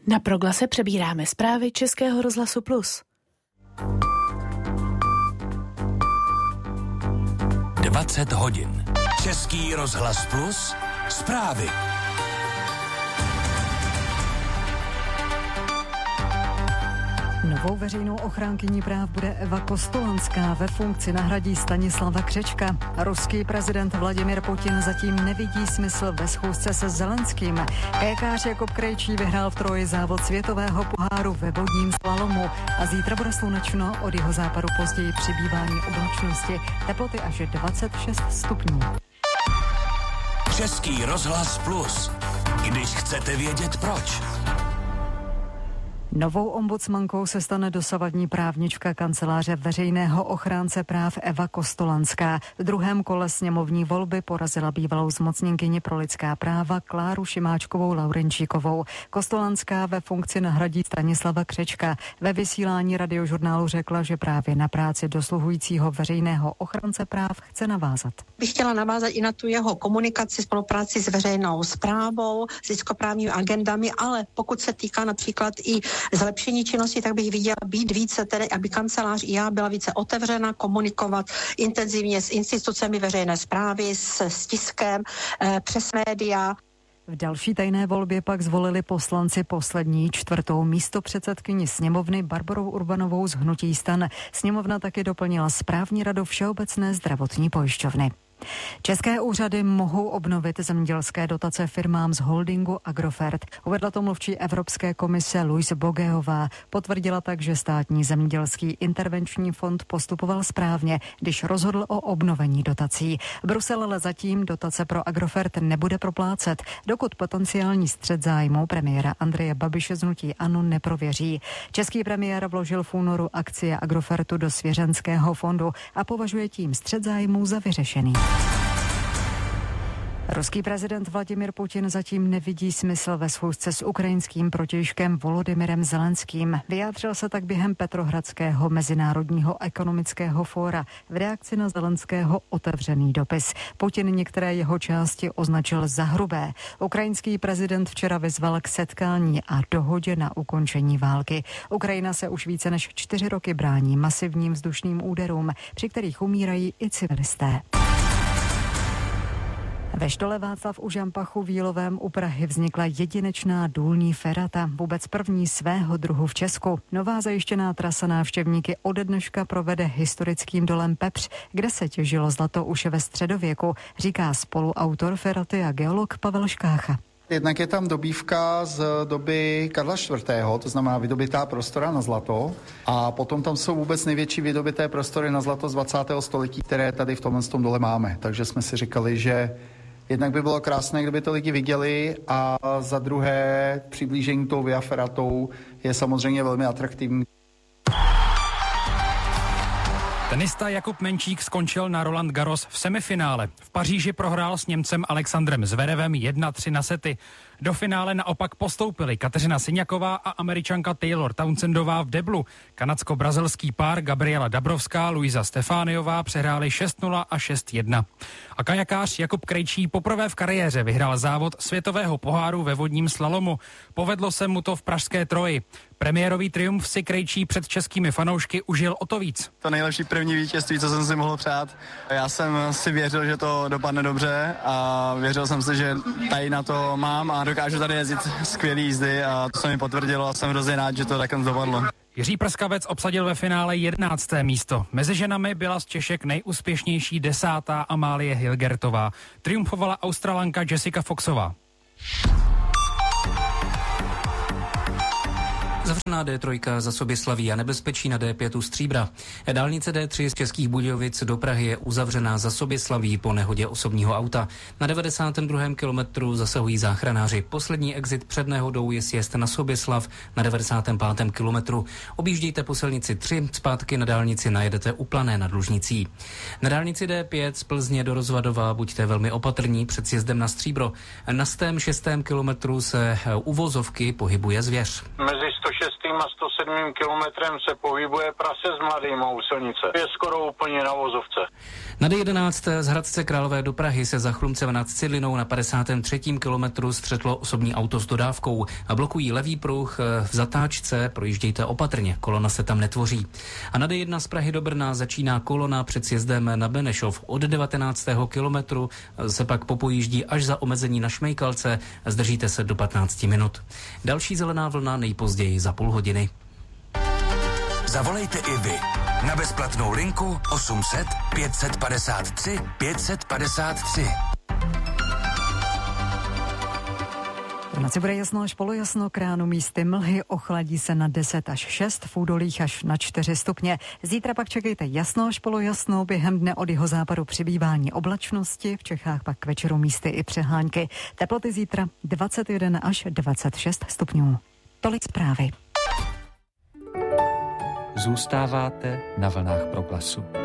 Na Proglase přebíráme zprávy Českého rozhlasu Plus. 20 hodin. Český rozhlas Plus. Zprávy. Novou veřejnou ochránkyní práv bude Eva Kostolanská, ve funkci nahradí Stanislava Křečka. Ruský prezident Vladimir Putin zatím nevidí smysl ve schůzce se Zelenským. Kajakář Jakub Krejčí vyhrál v Troji závod světového poháru ve vodním slalomu a zítra bude slunečno, od jihozápadu později přibývání oblačnosti, teploty až 26 stupňů. Český rozhlas Plus. Když chcete vědět proč. Novou ombudsmankou se stane dosavadní právnička kanceláře veřejného ochránce práv Eva Kostolanská. V druhém kole sněmovní volby porazila bývalou zmocněnkyni pro lidská práva Kláru Šimáčkovou Laurenčíkovou. Kostolanská ve funkci nahradí Stanislava Křečka. Ve vysílání Radiožurnálu řekla, že právě na práci dosluhujícího veřejného ochránce práv chce navázat. Bych chtěla navázat i na tu jeho komunikaci, spolupráci s veřejnou správou, s lidskoprávními agendami, ale pokud se týká například i zlepšení činnosti, tak bych viděla být více, tedy aby kancelář i já byla více otevřena, komunikovat intenzivně s institucemi veřejné správy, s tiskem, přes média. V další tajné volbě pak zvolili poslanci poslední, čtvrtou místopředsedkyni sněmovny Barborou Urbanovou z hnutí STAN. Sněmovna taky doplnila správní radu Všeobecné zdravotní pojišťovny. České úřady mohou obnovit zemědělské dotace firmám z holdingu Agrofert. Uvedla to mluvčí Evropské komise Louise Bogeová. Potvrdila tak, že státní zemědělský intervenční fond postupoval správně, když rozhodl o obnovení dotací. Brusel ale zatím dotace pro Agrofert nebude proplácet, dokud potenciální střet zájmů premiéra Andreje Babiše z hnutí ANO neprověří. Český premiér vložil v únoru akcie Agrofertu do svěřenského fondu a považuje tím střet zájmů za vyřešený. Ruský prezident Vladimir Putin zatím nevidí smysl ve schůzce s ukrajinským protějškem Volodymyrem Zelenským. Vyjádřil se tak během Petrohradského mezinárodního ekonomického fóra v reakci na Zelenského otevřený dopis. Putin některé jeho části označil za hrubé. Ukrajinský prezident včera vyzval k setkání a dohodě na ukončení války. Ukrajina se už více než 4 roky brání masivním vzdušným úderům, při kterých umírají i civilisté. Ve štole Václav u Žampachu v Jílovém u Prahy vznikla jedinečná důlní ferata, vůbec první svého druhu v Česku. Nová zajištěná trasa návštěvníky ode dneška provede historickým dolem Pepř, kde se těžilo zlato už ve středověku, říká spoluautor feraty a geolog Pavel Škácha. Jednak je tam dobývka z doby Karla IV., to znamená vydobitá prostora na zlato. A potom tam jsou vůbec největší vydobité prostory na zlato z 20. století, které tady v tomhle dole máme. Takže jsme si říkali, že jednak by bylo krásné, kdyby to lidi viděli, a za druhé přiblížení tou Via Ferratou je samozřejmě velmi atraktivní. Tenista Jakub Menčík skončil na Roland Garros v semifinále. V Paříži prohrál s Němcem Alexandrem Zverevem 1-3 na sety. Do finále naopak postoupili Kateřina Syňaková a Američanka Taylor Townsendová v deblu. Kanadsko-brazilský pár Gabriela Dabrovská, Luisa Stefániová přehráli 6-0 a 6-1. A kajakář Jakub Krejčí poprvé v kariéře vyhrál závod světového poháru ve vodním slalomu. Povedlo se mu to v pražské Troji. Premiérový triumf si Krejčí před českými fanoušky užil o to víc. To nejlepší první vítězství, co jsem si mohl přát. Já jsem si věřil, že to dopadne dobře a věřil jsem si, že tady na to mám a dokážu tady jezdit skvělý jízdy a to se mi potvrdilo a jsem hrozně rád, že to takhle dopadlo. Jiří Prskavec obsadil ve finále 11. místo. Mezi ženami byla z Češek nejúspěšnější 10. Amálie Hilgertová. Triumfovala Australanka Jessica Foxová. Zavřená D3 za Soběslaví a nebezpečí na D5 Stříbra. Dálnice D3 z Českých Budějovic do Prahy je uzavřená za Soběslaví po nehodě osobního auta. Na 92. kilometru zasahují záchranáři. Poslední exit před nehodou je sjezd na Soběslav na 95. kilometru. Objíždějte po silnici 3, zpátky na dálnici najedete u Plané nad Lužnicí. Na dálnici D5 z Plzně do Rozvadova buďte velmi opatrní před sjezdem na Stříbro. Na 106. kilometru se u Vozovky pohybuje zvěř. Mezi 106. a 107 kilometrem se pohybuje prase s mladýma u silnice. Je skoro úplně na vozovce. Na D11 z Hradce Králové do Prahy se za Chlumcem nad Cidlinou na 53. kilometru střetlo osobní auto s dodávkou a blokují levý pruh v zatáčce, projíždějte opatrně, kolona se tam netvoří. A na D1 z Prahy do Brna začíná kolona před sjezdem na Benešov. Od 19. kilometru se pak popojíždí až za omezení na Šmejkalce, zdržíte se do 15 minut. Další zelená vlna nejpozději za půl hodiny. Zavolejte i vy na bezplatnou linku 800 553 553. V noci bude jasno až polojasno, k ránu místy mlhy, ochladí se na 10 až 6, v údolích až na 4 stupně. Zítra pak čekejte jasno až polojasno, během dne od jihozápadu přibývání oblačnosti, v Čechách pak k večeru místy i přehánky. Teploty zítra 21 až 26 stupňů. Tolik zprávy. Zůstáváte na vlnách Proglasu.